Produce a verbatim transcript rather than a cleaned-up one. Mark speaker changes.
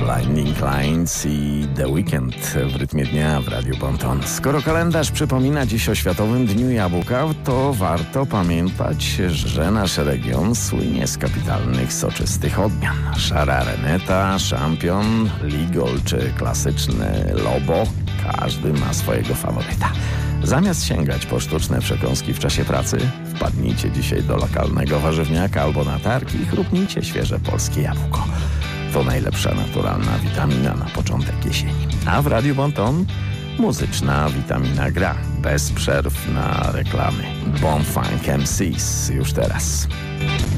Speaker 1: Blinding Lights i The Weekend w rytmie dnia w Radiu Bonton. Skoro kalendarz przypomina dziś o Światowym Dniu Jabłka, to warto pamiętać, że nasz region słynie z kapitalnych, soczystych odmian. Szara Reneta, Szampion, Ligol czy klasyczny Lobo. Każdy ma swojego faworyta. Zamiast sięgać po sztuczne przekąski w czasie pracy, wpadnijcie dzisiaj do lokalnego warzywniaka albo na targ i chrupnijcie świeże polskie jabłko. To najlepsza naturalna witamina na początek jesieni. A w Radiu Bonton muzyczna witamina gra. Bez przerw na reklamy. Bon Funk M Cs już teraz.